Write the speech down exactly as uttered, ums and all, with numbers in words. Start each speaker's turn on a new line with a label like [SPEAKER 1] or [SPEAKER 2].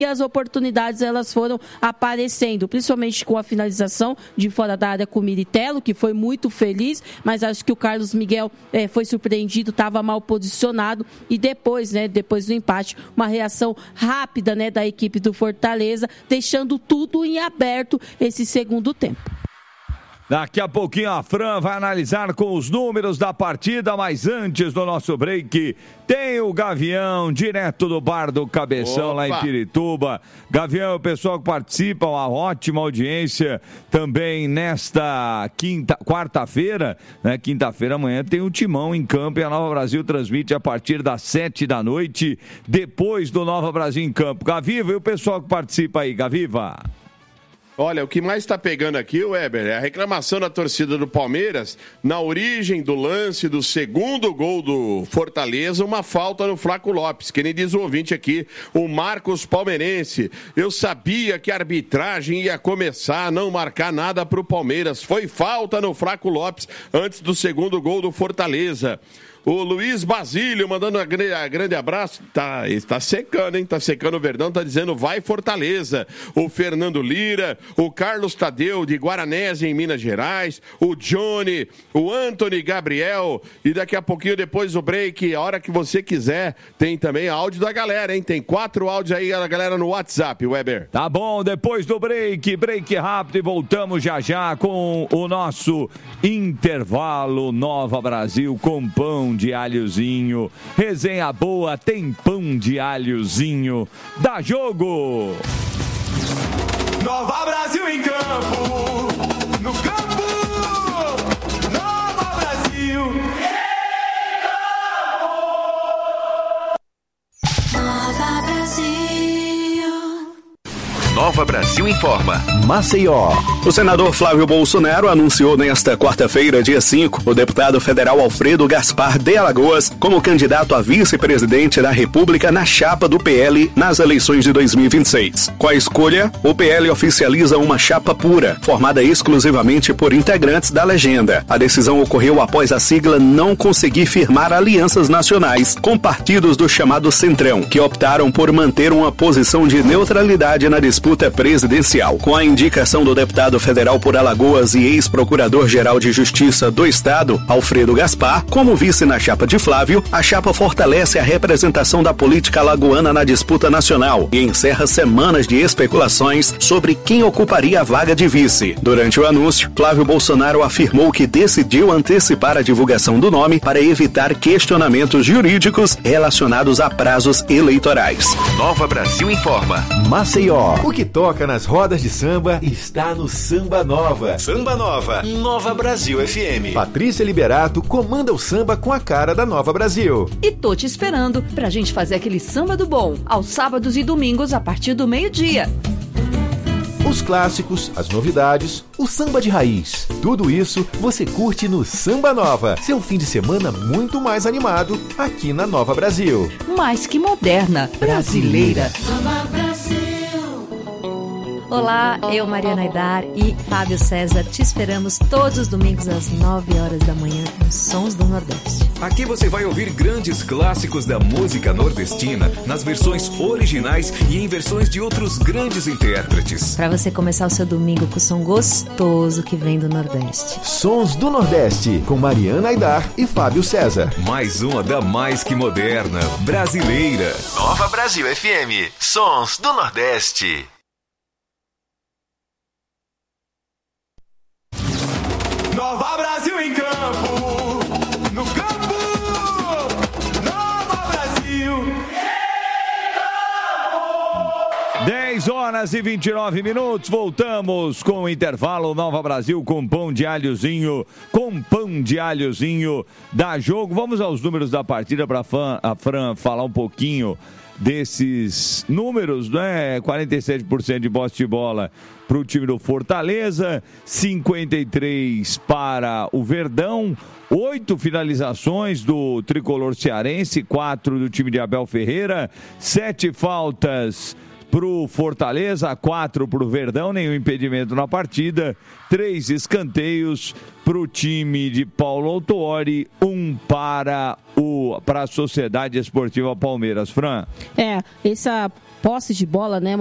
[SPEAKER 1] e as oportunidades elas foram aparecendo, principalmente com a finalização de fora da área com o Militello, que foi muito feliz, mas acho que o Carlos Miguel eh, foi surpreendido, estava mal posicionado e depois, né, depois do empate, uma reação rápida, né, da equipe do Fortaleza, deixando tudo em aberto esse segundo tempo.
[SPEAKER 2] Daqui a pouquinho a Fran vai analisar com os números da partida, mas antes do nosso break, tem o Gavião, direto do Bar do Cabeção, Opa. lá em Pirituba. Gavião, o pessoal que participa, uma ótima audiência também nesta quinta, quarta-feira, né? Quinta-feira amanhã tem o Timão em campo e a Nova Brasil transmite a partir das sete da noite, depois do Nova Brasil em campo. Gaviva, e o pessoal que participa aí, Gaviva?
[SPEAKER 3] Olha, o que mais está pegando aqui, Weber, é a reclamação da torcida do Palmeiras na origem do lance do segundo gol do Fortaleza, uma falta no Flaco Lopes, que nem diz o ouvinte aqui, o Marcos Palmeirense. Eu sabia que a arbitragem ia começar a não marcar nada para o Palmeiras. Foi falta no Flaco Lopes antes do segundo gol do Fortaleza. O Luiz Basílio mandando um grande abraço. Tá, está secando, hein? Tá secando o Verdão, tá dizendo vai Fortaleza. O Fernando Lira, o Carlos Tadeu de Guaranésia em Minas Gerais, o Johnny, o Anthony Gabriel. E daqui a pouquinho, depois do break, a hora que você quiser, tem também áudio da galera, hein? Tem quatro áudios aí da galera no WhatsApp, Weber.
[SPEAKER 2] Tá bom, depois do break, break rápido e voltamos já já com o nosso intervalo Nova Brasil com pão de alhozinho. Resenha boa, tem pão de alhozinho. Dá jogo!
[SPEAKER 4] Nova Brasil em campo! No campo! Nova Brasil!
[SPEAKER 5] Nova Brasil!
[SPEAKER 6] Nova Brasil informa.
[SPEAKER 7] Maceió. O senador Flávio Bolsonaro anunciou nesta quarta-feira, dia cinco, o deputado federal Alfredo Gaspar de Alagoas como candidato a vice-presidente da República na chapa do P L nas eleições de dois mil e vinte e seis. Com a escolha, o P L oficializa uma chapa pura, formada exclusivamente por integrantes da legenda. A decisão ocorreu após a sigla não conseguir firmar alianças nacionais com partidos do chamado Centrão, que optaram por manter uma posição de neutralidade na disputa presidencial. Com a indicação do deputado federal por Alagoas e ex-procurador-geral de Justiça do Estado, Alfredo Gaspar, como vice na chapa de Flávio, a chapa fortalece a representação da política alagoana na disputa nacional e encerra semanas de especulações sobre quem ocuparia a vaga de vice. Durante o anúncio, Flávio Bolsonaro afirmou que decidiu antecipar a divulgação do nome para evitar questionamentos jurídicos relacionados a prazos eleitorais.
[SPEAKER 6] Nova Brasil informa.
[SPEAKER 7] Maceió.
[SPEAKER 8] O que toca nas rodas de samba está no Samba Nova.
[SPEAKER 6] Samba Nova, Nova Brasil F M.
[SPEAKER 8] Patrícia Liberato comanda o samba com a cara da Nova Brasil.
[SPEAKER 9] E tô te esperando pra gente fazer aquele samba do bom, aos sábados e domingos a partir do meio-dia.
[SPEAKER 8] Os clássicos, as novidades, o samba de raiz. Tudo isso você curte no Samba Nova. Seu fim de semana muito mais animado aqui na Nova Brasil.
[SPEAKER 9] Mais que moderna, brasileira.
[SPEAKER 5] Nova Brasil!
[SPEAKER 10] Olá, eu, Mariana Aidar e Fábio César, te esperamos todos os domingos às nove horas da manhã nos Sons do Nordeste.
[SPEAKER 6] Aqui você vai ouvir grandes clássicos da música nordestina nas versões originais e em versões de outros grandes intérpretes.
[SPEAKER 10] Para você começar o seu domingo com o som gostoso que vem do Nordeste.
[SPEAKER 8] Sons do Nordeste, com Mariana Aidar e Fábio César.
[SPEAKER 6] Mais uma da mais que moderna, brasileira. Nova Brasil F M, Sons do Nordeste.
[SPEAKER 4] Nova Brasil em campo, no campo, Nova Brasil.
[SPEAKER 2] dez horas e vinte e nove minutos, voltamos com o intervalo Nova Brasil com pão de alhozinho, com pão de alhozinho da jogo. Vamos aos números da partida para a Fran falar um pouquinho desses números, né? quarenta e sete por cento de posse de bola para o time do Fortaleza, cinquenta e três por cento para o Verdão, oito finalizações do tricolor cearense, quatro do time de Abel Ferreira, sete faltas pro Fortaleza, quatro pro Verdão, nenhum impedimento na partida, três escanteios pro time de Paulo Autuori, um para o para a Sociedade Esportiva Palmeiras. Fran.
[SPEAKER 1] É, essa posse de bola, né?